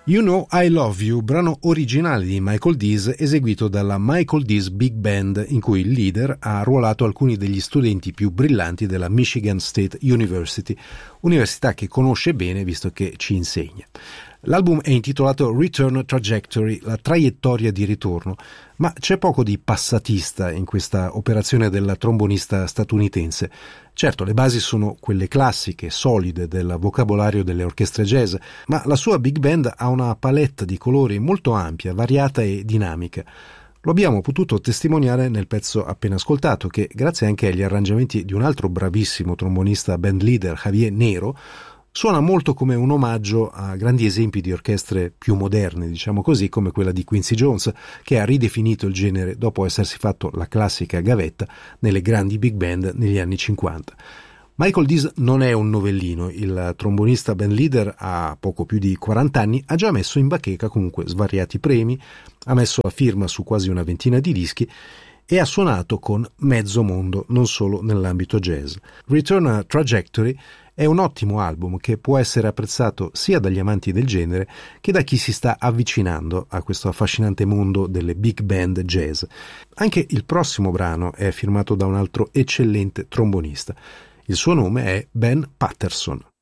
You Know I Love You, brano originale di Michael Dees eseguito dalla Michael Dees Big Band, in cui il leader ha arruolato alcuni degli studenti più brillanti della Michigan State University, università che conosce bene visto che ci insegna. L'album è intitolato Return Trajectory, la traiettoria di ritorno, ma c'è poco di passatista in questa operazione della trombonista statunitense. Certo, le basi sono quelle classiche, solide del vocabolario delle orchestre jazz, ma la sua big band ha una palette di colori molto ampia, variata e dinamica. Lo abbiamo potuto testimoniare nel pezzo appena ascoltato, che grazie anche agli arrangiamenti di un altro bravissimo trombonista band leader, Javier Nero, suona molto come un omaggio a grandi esempi di orchestre più moderne, diciamo così, come quella di Quincy Jones, che ha ridefinito il genere dopo essersi fatto la classica gavetta nelle grandi big band negli anni 50. Michael Dees non è un novellino, il trombonista band leader ha poco più di 40 anni, ha già messo in bacheca comunque svariati premi, ha messo la firma su quasi una ventina di dischi e ha suonato con mezzo mondo, non solo nell'ambito jazz. Return a Trajectory è un ottimo album che può essere apprezzato sia dagli amanti del genere che da chi si sta avvicinando a questo affascinante mondo delle big band jazz. Anche il prossimo brano è firmato da un altro eccellente trombonista. Il suo nome è Ben Patterson.